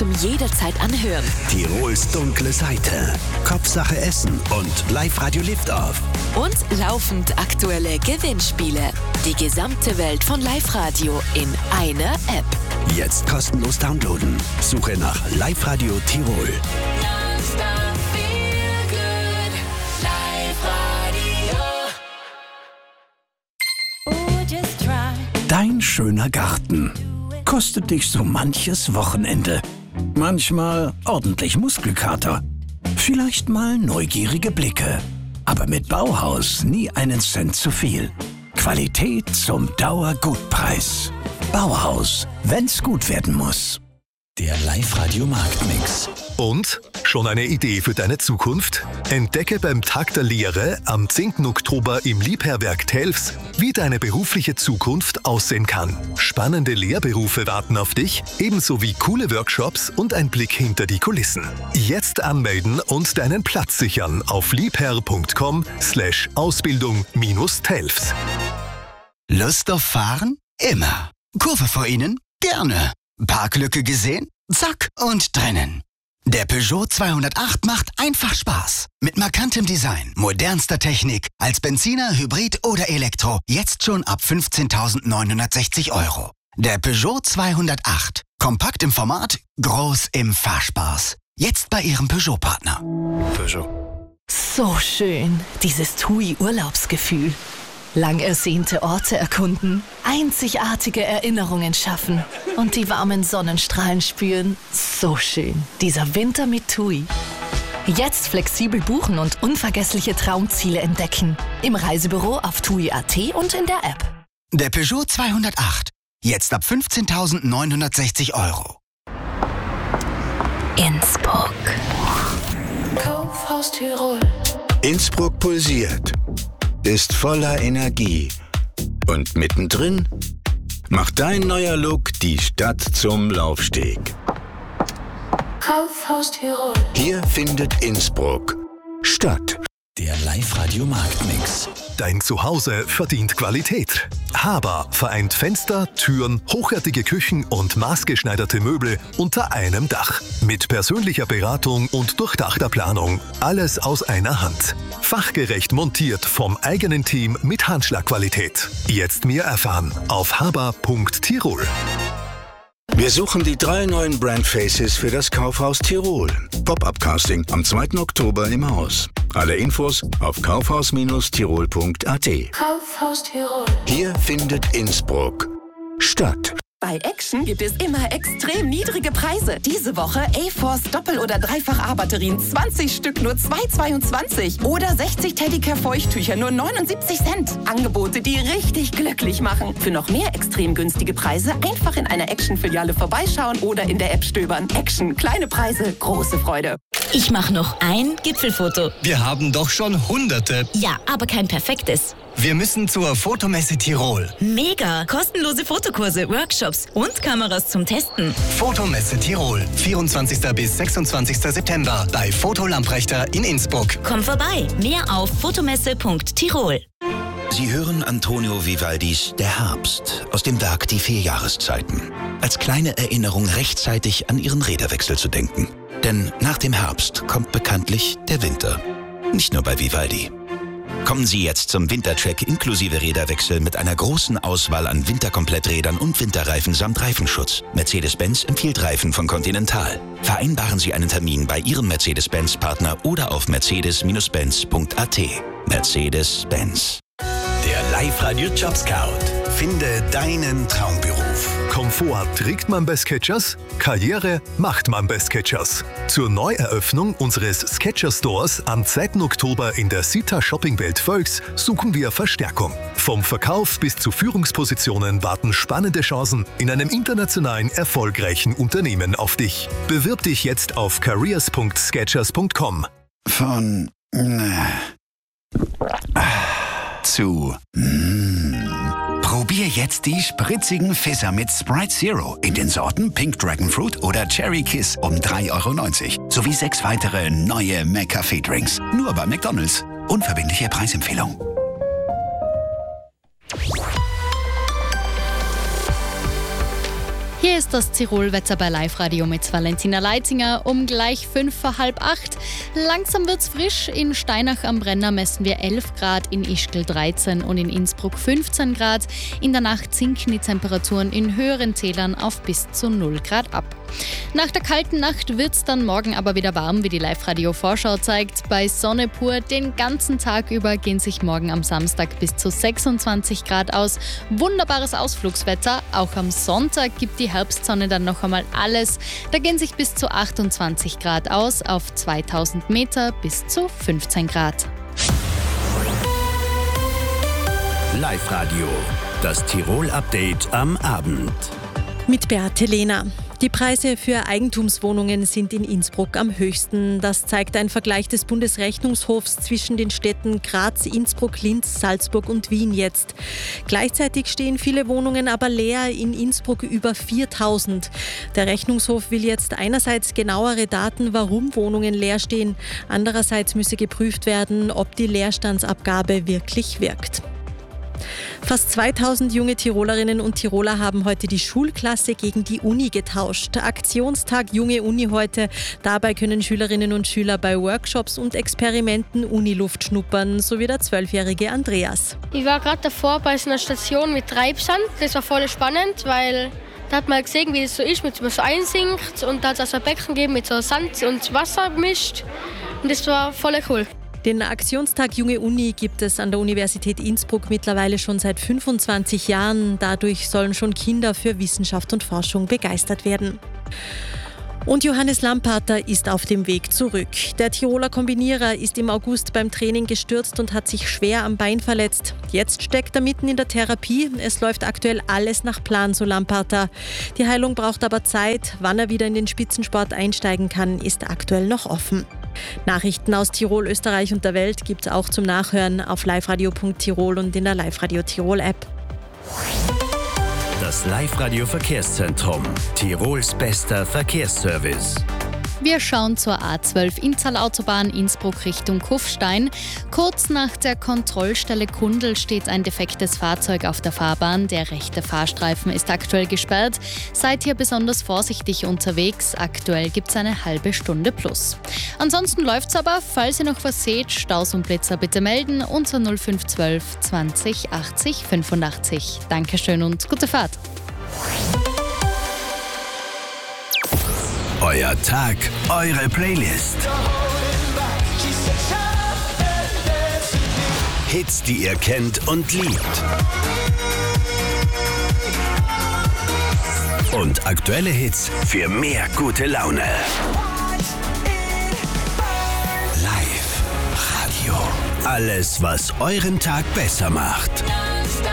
zum jederzeit anhören. Tirols dunkle Seite, Kopfsache Essen und Live-Radio Liftoff. Und laufend aktuelle Gewinnspiele. Die gesamte Welt von Live-Radio in einer App. Jetzt kostenlos downloaden. Suche nach Live-Radio Tirol. Dein schöner Garten kostet dich so manches Wochenende. Manchmal ordentlich Muskelkater. Vielleicht mal neugierige Blicke. Aber mit Bauhaus nie einen Cent zu viel. Qualität zum Dauergutpreis. Bauhaus, wenn's gut werden muss. Der Live-Radio Marktmix. Und? Schon eine Idee für deine Zukunft? Entdecke beim Tag der Lehre am 10. Oktober im Liebherrwerk Telfs, wie deine berufliche Zukunft aussehen kann. Spannende Lehrberufe warten auf dich, ebenso wie coole Workshops und ein Blick hinter die Kulissen. Jetzt anmelden und deinen Platz sichern auf liebherr.com/Ausbildung-Telfs. Lust auf Fahren? Immer. Kurve vor Ihnen? Gerne. Parklücke gesehen? Zack und drinnen. Der Peugeot 208 macht einfach Spaß. Mit markantem Design, modernster Technik, als Benziner, Hybrid oder Elektro. Jetzt schon ab 15.960 €. Der Peugeot 208. Kompakt im Format, groß im Fahrspaß. Jetzt bei Ihrem Peugeot-Partner. Peugeot. So schön, dieses TUI-Urlaubsgefühl. Lang ersehnte Orte erkunden, einzigartige Erinnerungen schaffen und die warmen Sonnenstrahlen spüren. So schön, dieser Winter mit TUI. Jetzt flexibel buchen und unvergessliche Traumziele entdecken. Im Reisebüro auf TUI.at und in der App. Der Peugeot 208. Jetzt ab 15.960 €. Innsbruck. Kaufhaus Tirol. Innsbruck pulsiert, ist voller Energie. Und mittendrin macht dein neuer Look die Stadt zum Laufsteg. Kaufhaus Tirol. Hier findet Innsbruck statt. Der Live-Radio Marktmix. Dein Zuhause verdient Qualität. Haber vereint Fenster, Türen, hochwertige Küchen und maßgeschneiderte Möbel unter einem Dach. Mit persönlicher Beratung und durchdachter Planung. Alles aus einer Hand. Fachgerecht montiert vom eigenen Team mit Handschlagqualität. Jetzt mehr erfahren auf haber.tirol. Wir suchen die 3 neuen Brandfaces für das Kaufhaus Tirol. Pop-up-Casting am 2. Oktober im Haus. Alle Infos auf kaufhaus-tirol.at. Kaufhaus Tirol. Hier findet Innsbruck statt. Bei Action gibt es immer extrem niedrige Preise. Diese Woche A-Force Doppel- oder Dreifach-A-Batterien 20 Stück nur 2,22 oder 60 Teddycare Feuchttücher nur 79 Cent. Angebote, die richtig glücklich machen. Für noch mehr extrem günstige Preise einfach in einer Action-Filiale vorbeischauen oder in der App stöbern. Action, kleine Preise, große Freude. Ich mache noch ein Gipfelfoto. Wir haben doch schon Hunderte. Ja, aber kein perfektes. Wir müssen zur Fotomesse Tirol. Mega! Kostenlose Fotokurse, Workshops und Kameras zum Testen. Fotomesse Tirol. 24. bis 26. September bei Foto Lamprechter in Innsbruck. Komm vorbei. Mehr auf fotomesse.tirol. Sie hören Antonio Vivaldis Der Herbst aus dem Werk Die 4 Jahreszeiten. Als kleine Erinnerung rechtzeitig an Ihren Räderwechsel zu denken. Denn nach dem Herbst kommt bekanntlich der Winter. Nicht nur bei Vivaldi. Kommen Sie jetzt zum Wintercheck inklusive Räderwechsel mit einer großen Auswahl an Winterkompletträdern und Winterreifen samt Reifenschutz. Mercedes-Benz empfiehlt Reifen von Continental. Vereinbaren Sie einen Termin bei Ihrem Mercedes-Benz-Partner oder auf mercedes-benz.at. Mercedes-Benz. Der Live-Radio Job Scout. Finde deinen Traumberuf. Komfort trägt man bei Skechers, Karriere macht man bei Skechers. Zur Neueröffnung unseres Skechers Stores am 2. Oktober in der Sita Shoppingwelt Völks suchen wir Verstärkung. Vom Verkauf bis zu Führungspositionen warten spannende Chancen in einem internationalen erfolgreichen Unternehmen auf dich. Bewirb dich jetzt auf careers.skechers.com. Von zu Probier jetzt die spritzigen Fizzer mit Sprite Zero in den Sorten Pink Dragon Fruit oder Cherry Kiss um 3,90 € sowie 6 weitere neue McCafé-Drinks. Nur bei McDonald's. Unverbindliche Preisempfehlung. Hier ist das Tirol-Wetter bei Live-Radio mit Valentina Leitinger um gleich 7:55. Langsam wird's frisch. In Steinach am Brenner messen wir 11 Grad, in Ischgl 13 und in Innsbruck 15 Grad. In der Nacht sinken die Temperaturen in höheren Tälern auf bis zu 0 Grad ab. Nach der kalten Nacht wird's dann morgen aber wieder warm, wie die Live-Radio-Vorschau zeigt. Bei Sonne pur den ganzen Tag über gehen sich morgen am Samstag bis zu 26 Grad aus. Wunderbares Ausflugswetter. Auch am Sonntag gibt die Herbstsonne dann noch einmal alles. Da gehen sich bis zu 28 Grad aus, auf 2000 Meter bis zu 15 Grad. Live-Radio, das Tirol-Update am Abend. Mit Beate Lehner. Die Preise für Eigentumswohnungen sind in Innsbruck am höchsten. Das zeigt ein Vergleich des Bundesrechnungshofs zwischen den Städten Graz, Innsbruck, Linz, Salzburg und Wien jetzt. Gleichzeitig stehen viele Wohnungen aber leer, in Innsbruck über 4000. Der Rechnungshof will jetzt einerseits genauere Daten, warum Wohnungen leer stehen. Andererseits müsse geprüft werden, ob die Leerstandsabgabe wirklich wirkt. Fast 2000 junge Tirolerinnen und Tiroler haben heute die Schulklasse gegen die Uni getauscht. Aktionstag Junge Uni heute. Dabei können Schülerinnen und Schüler bei Workshops und Experimenten Uniluft schnuppern, so wie der 12-jährige Andreas. Ich war gerade davor bei so einer Station mit Treibsand. Das war voll spannend, weil da hat man gesehen, wie das so ist, wenn man so einsinkt. Und da hat es also ein Becken gegeben mit so Sand und Wasser gemischt. Und das war voll cool. Den Aktionstag Junge Uni gibt es an der Universität Innsbruck mittlerweile schon seit 25 Jahren. Dadurch sollen schon Kinder für Wissenschaft und Forschung begeistert werden. Und Johannes Lampater ist auf dem Weg zurück. Der Tiroler Kombinierer ist im August beim Training gestürzt und hat sich schwer am Bein verletzt. Jetzt steckt er mitten in der Therapie. Es läuft aktuell alles nach Plan, so Lampater. Die Heilung braucht aber Zeit. Wann er wieder in den Spitzensport einsteigen kann, ist aktuell noch offen. Nachrichten aus Tirol, Österreich und der Welt gibt es auch zum Nachhören auf liveradio.tirol und in der Live-Radio Tirol App. Das Live-Radio Verkehrszentrum, Tirols bester Verkehrsservice. Wir schauen zur A12 Inntal-Autobahn Innsbruck Richtung Kufstein. Kurz nach der Kontrollstelle Kundl steht ein defektes Fahrzeug auf der Fahrbahn. Der rechte Fahrstreifen ist aktuell gesperrt. Seid hier besonders vorsichtig unterwegs. Aktuell gibt es eine halbe Stunde plus. Ansonsten läuft's aber. Falls ihr noch was seht, Staus und Blitzer bitte melden unter 0512 20 80 85. Dankeschön und gute Fahrt. Euer Tag, eure Playlist. Hits, die ihr kennt und liebt. Und aktuelle Hits für mehr gute Laune. Live Radio. Alles, was euren Tag besser macht.